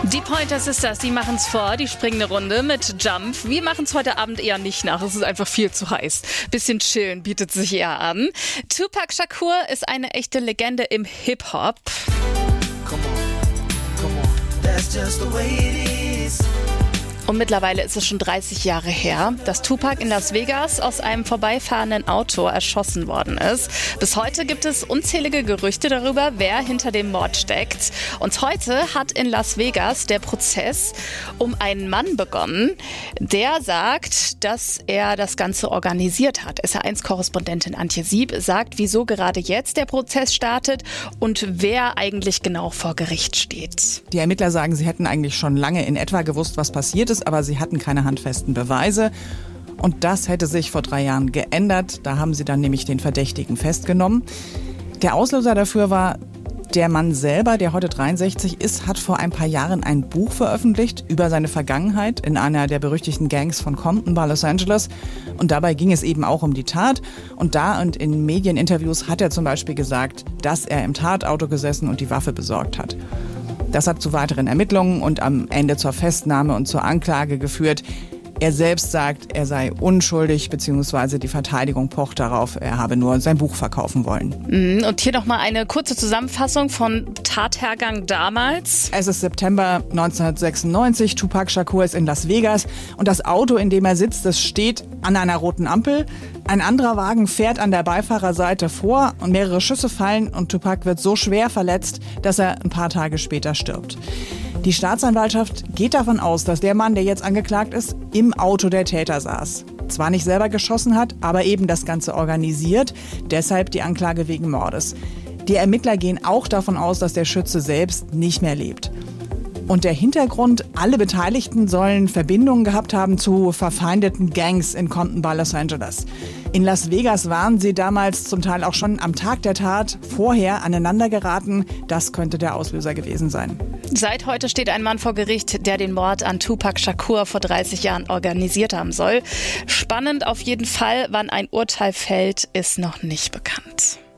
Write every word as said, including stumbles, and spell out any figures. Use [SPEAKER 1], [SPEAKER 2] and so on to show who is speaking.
[SPEAKER 1] Die Pointer Sisters, die machen's vor, die springen eine Runde mit Jump. Wir machen's heute Abend eher nicht nach, es ist einfach viel zu heiß. Bisschen chillen bietet sich eher an. Tupac Shakur ist eine echte Legende im Hip-Hop.
[SPEAKER 2] Come on, come on, that's just the way it is.
[SPEAKER 1] Und mittlerweile ist es schon dreißig Jahre her, dass Tupac in Las Vegas aus einem vorbeifahrenden Auto erschossen worden ist. Bis heute gibt es unzählige Gerüchte darüber, wer hinter dem Mord steckt. Und heute hat in Las Vegas der Prozess um einen Mann begonnen, der sagt, dass er das Ganze organisiert hat. S R eins Korrespondentin Antje Sieb sagt, wieso gerade jetzt der Prozess startet und wer eigentlich genau vor Gericht steht.
[SPEAKER 3] Die Ermittler sagen, sie hätten eigentlich schon lange in etwa gewusst, was passiert ist, aber sie hatten keine handfesten Beweise. Und das hätte sich vor drei Jahren geändert. Da haben sie dann nämlich den Verdächtigen festgenommen. Der Auslöser dafür war, der Mann selber, der heute dreiundsechzig ist, hat vor ein paar Jahren ein Buch veröffentlicht über seine Vergangenheit in einer der berüchtigten Gangs von Compton bei Los Angeles. Und dabei ging es eben auch um die Tat. Und da und in Medieninterviews hat er zum Beispiel gesagt, dass er im Tatauto gesessen und die Waffe besorgt hat. Das hat zu weiteren Ermittlungen und am Ende zur Festnahme und zur Anklage geführt. Er selbst sagt, er sei unschuldig, beziehungsweise die Verteidigung pocht darauf, er habe nur sein Buch verkaufen wollen.
[SPEAKER 1] Und hier nochmal eine kurze Zusammenfassung von Tathergang damals.
[SPEAKER 3] Es ist September neunzehnhundertsechsundneunzig, Tupac Shakur ist in Las Vegas und das Auto, in dem er sitzt, das steht an einer roten Ampel. Ein anderer Wagen fährt an der Beifahrerseite vor und mehrere Schüsse fallen und Tupac wird so schwer verletzt, dass er ein paar Tage später stirbt. Die Staatsanwaltschaft geht davon aus, dass der Mann, der jetzt angeklagt ist, im Auto der Täter saß. Zwar nicht selber geschossen hat, aber eben das Ganze organisiert, deshalb die Anklage wegen Mordes. Die Ermittler gehen auch davon aus, dass der Schütze selbst nicht mehr lebt. Und der Hintergrund, alle Beteiligten sollen Verbindungen gehabt haben zu verfeindeten Gangs in Compton bei Los Angeles. In Las Vegas waren sie damals zum Teil auch schon am Tag der Tat vorher aneinander geraten. Das könnte der Auslöser gewesen sein.
[SPEAKER 1] Seit heute steht ein Mann vor Gericht, der den Mord an Tupac Shakur vor dreißig Jahren organisiert haben soll. Spannend auf jeden Fall, wann ein Urteil fällt, ist noch nicht bekannt.